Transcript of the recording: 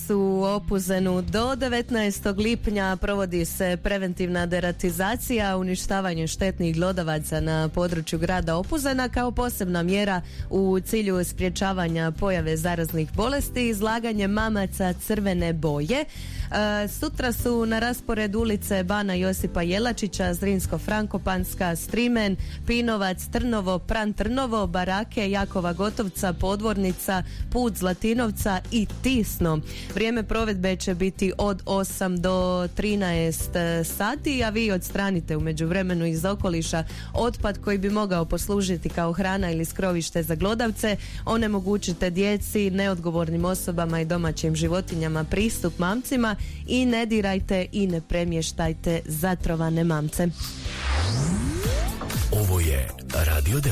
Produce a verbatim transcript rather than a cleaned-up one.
danas u Opuzenu do devetnaestog lipnja provodi se preventivna deratizacija, uništavanje štetnih glodavaca na području grada Opuzena kao posebna mjera u cilju sprječavanja pojave zaraznih bolesti, izlaganje mamaca crvene boje. E, sutra su na rasporedu ulice Bana Josipa Jelačića, Zrinsko-Frankopanska, Strimen, Pinovac, Trnovo, Pran Trnovo, Barake, Jakova Gotovca, Podvornica, Put Zlatinovca i Tisno. Vrijeme provedbe će biti od osam do trinaest sati, a vi odstranite u međuvremenu iz okoliša otpad koji bi mogao poslužiti kao hrana ili skrovište za glodavce. Onemogućite djeci, neodgovornim osobama i domaćim životinjama pristup mamcima i ne dirajte i ne premještajte zatrovane mamce. Ovo je Radio